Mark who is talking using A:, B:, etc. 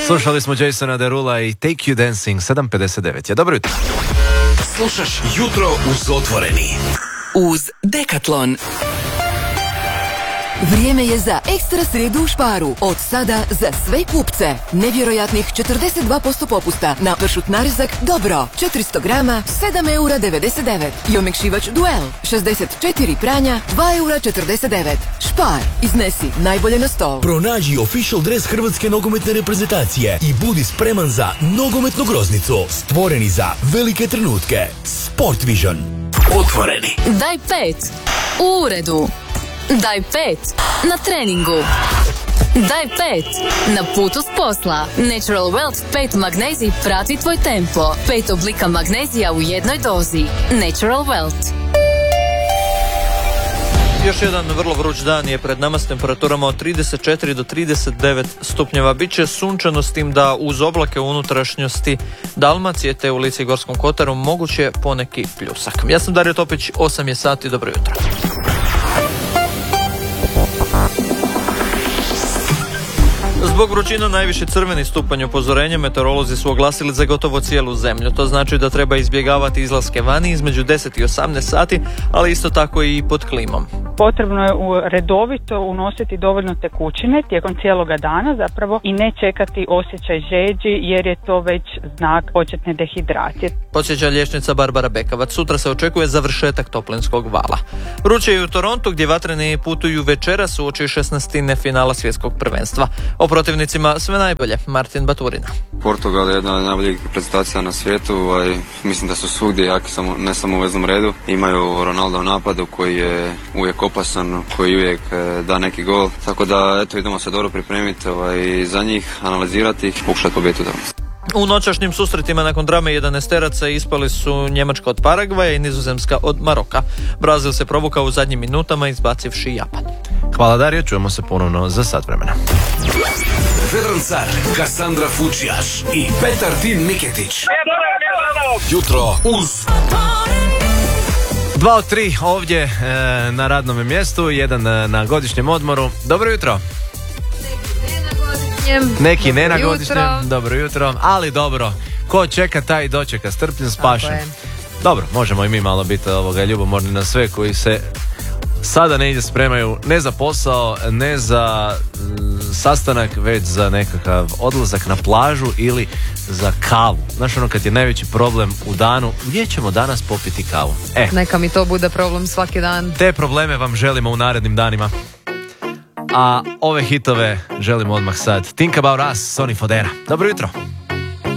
A: Slušali smo Jasona Derula i Take You Dancing, 7:59. Je dobro jutro.
B: Slušaš Jutro uz Otvoreni.
C: Uz Decathlon. Vrijeme je za ekstra srijedu u Sparu. Od sada za sve kupce. Nevjerojatnih 42% popusta na pršut narezak Dobro. 400 grama, 7,99 €. I omekšivač Duel, 64 pranja, 2,49 €. Spar, iznesi najbolje na stol.
D: Pronađi official dres Hrvatske nogometne reprezentacije i budi spreman za nogometnu groznicu. Stvoreni za velike trenutke. Sport Vision.
B: Otvoreni.
E: Daj 5. U uredu. Daj 5 na treningu. Daj 5 na putu s posla. Natural Wealth 5 magnezij prati tvoj tempo. 5 oblika magnezija u jednoj dozi. Natural Wealth.
F: Još jedan vrlo vruć dan je pred nama s temperaturama od 34 do 39 stupnjeva. Biće sunčano s tim da uz oblake u unutrašnjosti Dalmacije te u Lici i Gorskom Kotaru moguće poneki pljusak. Ja sam Dario Topić, 8 je sati, dobro jutro. Zbog vrućina najviši crveni stupanj upozorenja meteorolozi su oglasili za gotovo cijelu zemlju. To znači da treba izbjegavati izlaske vani između 10 i 18 sati, ali isto tako i pod klimom.
G: Potrebno je redovito unositi dovoljno tekućine tijekom cijeloga dana zapravo i ne čekati osjećaj žeđi jer je to već znak početne dehidracije.
F: Podsjeća liječnica Barbara Bekavac. Sutra se očekuje završetak toplinskog vala. Vruće je u Torontu gdje vatreni putuju večeras uoči 16. finala svjetskog prvenstva. O protivnicima sve najbolje. Martin Baturina.
H: Portugal je jedna od najboljih reprezentacija na svijetu. Mislim da su svugdje jaki, ne samo u veznom redu. Imaju Ronaldo u napadu koji je uvijek opasan, koji uvijek da neki gol. Tako da eto, idemo se dobro pripremiti za njih, analizirati ih, pokušati pobijedu danas.
F: U noćašnjim susretima nakon drame 11-teraca ispali su Njemačka od Paragvaja i Nizozemska od Maroka. Brazil se provukao u zadnjim minutama izbacivši Japan.
A: Hvala Dario, čujemo se ponovno za sat vremena.
B: Vedran Car, Kassandra Fučijaš i Petar Tin Miketić. Jutro uz
A: 2 od 3 ovdje na radnom mjestu, jedan na godišnjem odmoru. Dobro jutro. Neki ne na godišnjem, dobro jutro, ali dobro, ko čeka taj dočeka, strpljen spašen. Dobro, možemo i mi malo biti ljubomorni na sve koji se sada negdje spremaju ne za posao, ne za sastanak, već za nekakav odlazak na plažu ili za kavu. Znaš ono kad je najveći problem u danu, gdje ćemo danas popiti kavu?
I: Neka mi to bude problem svaki dan.
A: Te probleme vam želimo u narednim danima. A ove hitove želimo odmah sad. Think About Us, Sonny Fodera. Dobro jutro.